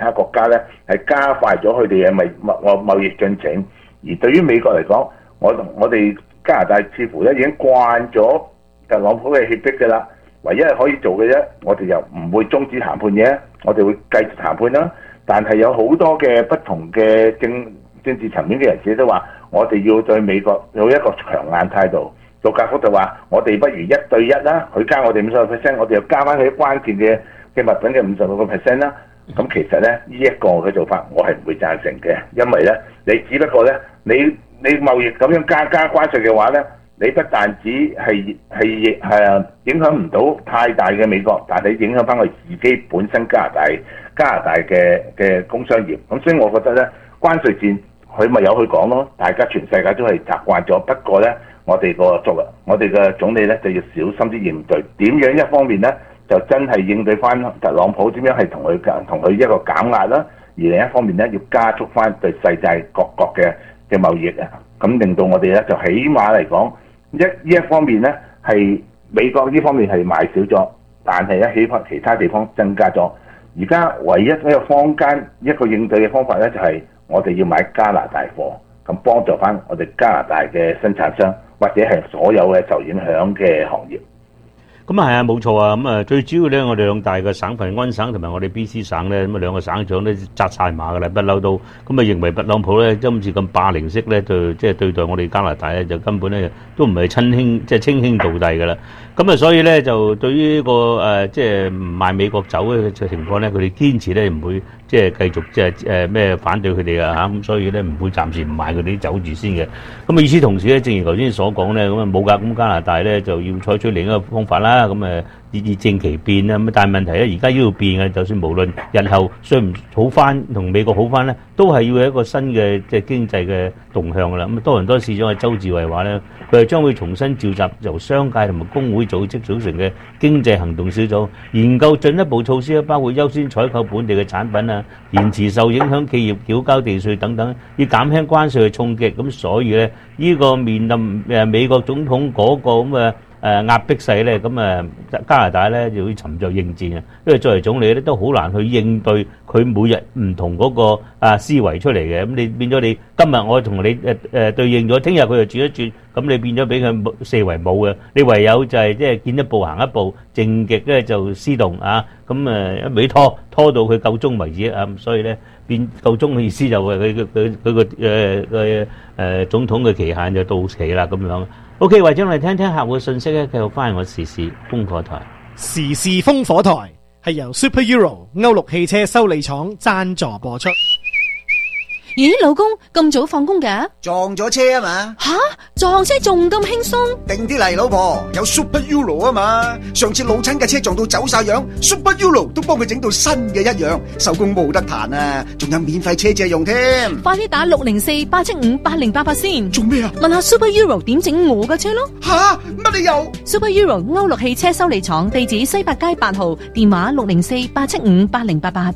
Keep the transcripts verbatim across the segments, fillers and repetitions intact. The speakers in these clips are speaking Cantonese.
他國家咧係加快咗佢哋嘅貿貿貿易進程。而對於美國嚟講，我我哋加拿大似乎咧已經慣咗特朗普嘅脅迫嘅啦。唯一係可以做嘅啫，我哋又唔會終止談判嘅，我哋會繼續談判啦。但係有好多嘅不同嘅政政治層面嘅人士都話，我哋要對美國有一個強硬態度。杜格福就話：我哋不如一對一啦，佢加我哋五十個 percent， 我哋又加翻佢啲關鍵嘅嘅物品嘅五十六個 percent 啦。咁其實咧，呢、這、一個嘅做法我係唔會贊成嘅，因為咧，你只不過咧，你你貿易咁樣加加關稅嘅話咧，你不但止係係係影響唔到太大嘅美國，但係影響翻佢自己本身加拿大加拿大嘅嘅工商業。咁所以我覺得咧，關稅戰佢咪由佢講咯，大家全世界都係習慣咗。不過咧，我哋個作為我哋嘅總理咧就要小心啲應對。點樣一方面咧就真係應對翻特朗普點樣係同佢同佢一個減壓啦，而另一方面咧要加速翻對世界各國嘅嘅貿易啊，咁令到我哋咧就起碼嚟講。一呢一方面咧係美國呢方面係賣少咗，但係咧喺其他地方增加咗。而家唯一一個坊間一個應對嘅方法咧就係、是、我哋要買加拿大貨，咁幫助翻我哋加拿大嘅生產商或者係所有嘅受影響嘅行業。 咁啊係啊，冇錯啊。咁啊最主要咧，我哋兩大嘅省份安省同埋我哋 B C 省咧，咁啊兩個省長咧紮晒馬噶啦，不嬲都咁啊認為特朗普咧今次咁霸凌式咧，就即係對待我哋加拿大咧，就根本咧都唔係親兄，即係稱兄道弟噶啦。咁啊，所以咧就對於呢個誒即係唔賣美國酒嘅情況咧，佢哋堅持咧唔會即係繼續即係誒咩反對佢哋啊嚇。咁所以咧唔會暫時唔賣佢哋啲酒住先嘅。咁啊，與此同時咧，正如頭先所講咧，咁啊冇㗎，咁加拿大咧就要採取另一個方法啦。咁誒以正其變啦。咁但係問題咧，而家要變嘅，就算無論日後雖唔好翻，同美國好翻咧，都係要有一個新嘅即係經濟嘅動向㗎啦。咁多倫多市長嘅周志偉話咧，佢係將會重新召集由商界同埋工會組織組成嘅經濟行動小組，研究進一步措施，包括優先採購本地嘅產品啊，延遲受影響企業繳交地稅等等，以減輕關稅嘅衝擊。咁所以咧，呢個面臨誒美國總統嗰個咁嘅誒壓迫勢咧，咁誒加拿大咧就要沉着應戰啊！因為作為總理咧，都好難去應對佢每日唔同嗰個啊思維出嚟嘅。咁你變咗你今日我同你誒誒對應咗，聽日佢就轉一轉，咁你變咗俾佢四圍冇嘅。你唯有就係即係見一步行一步，靜極咧就思動啊！咁誒一味拖拖到佢夠鐘為止啊！咁所以咧變夠鐘嘅意思就係佢佢佢佢個誒嘅誒總統嘅期限就到期啦咁樣。OK， 或者我哋聽聽客戶嘅信息咧，繼續翻我時事烽火台。 時事烽火台係由 Super Euro 歐陸汽車修理廠贊助播出。 咦，老公咁早放工㗎？ 撞咗車啊嘛！ 吓，撞車仲咁輕鬆？ 定啲嚟，老婆，有 Super Euro 啊嘛！上次老親嘅車撞到走晒樣 ，Super Euro 都幫佢整到新嘅一樣，手工冇得彈啊！仲有免費車借用添。 快啲打六零四八七五八零八八先。 做咩啊？ 問下 Super Euro 點整我嘅車咯。 吓，乜你又 ？Super Euro 歐陸汽車修理廠，地址西八街八號，電話六零四八七五八零八八。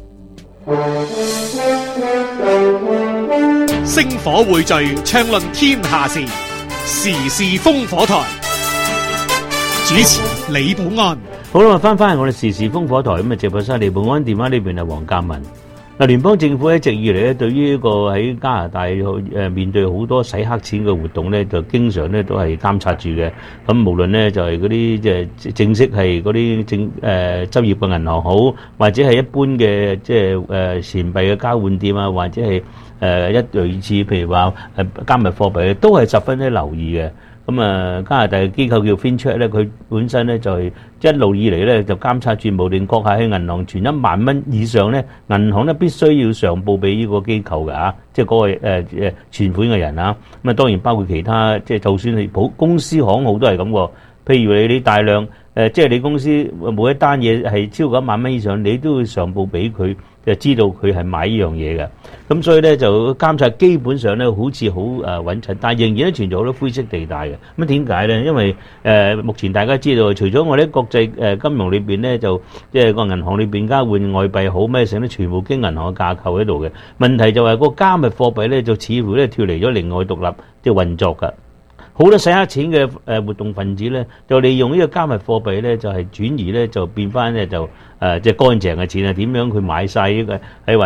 星火匯聚，暢論天下事，時事烽火台。主持李寶安。 好啦，翻翻嚟我哋時事烽火台，咁啊，直播室李寶安電話呢邊係黃嘉文。嗱，聯邦政府一直以嚟咧，對於呢個喺加拿大誒面對好多洗黑錢嘅活動咧，就經常咧都係監察住嘅。咁無論咧就係嗰啲即係正式係嗰啲正誒執業嘅銀行好，或者係一般嘅即係誒錢幣嘅交換店啊，或者係誒一類似譬如話誒加密貨幣，都係十分之留意嘅。咁啊，加拿大嘅機構叫 FinCEN咧，佢本身咧就係一路以嚟咧就監察住，無論閣下喺銀行存一萬蚊以上咧，銀行咧必須要上報俾呢個機構嘅啊，即係嗰個誒誒存款嘅人啊。咁啊，當然包括其他，即係就算係普公司行號都係咁喎。譬如你你大量誒，即係你公司每一單嘢係超過一萬蚊以上，你都會上報俾佢，就知道佢係買呢樣嘢嘅。咁所以咧就監察基本上咧好似好誒穩陣，但係仍然都存在好多灰色地帶嘅。咁點解咧？因為誒、呃、目前大家知道，除咗我哋國際誒金融裏邊咧，就即係個銀行裏邊交換外幣好咩成咧，全部經銀行嘅架構喺度嘅。問題就係個加密貨幣咧，就似乎咧脫離咗另外獨立即係運作㗎。好多洗黑錢嘅誒活動分子咧，就利用呢個加密貨幣咧，就係轉移咧，就變翻咧就誒即係乾淨嘅錢啊！點樣佢買晒呢個喺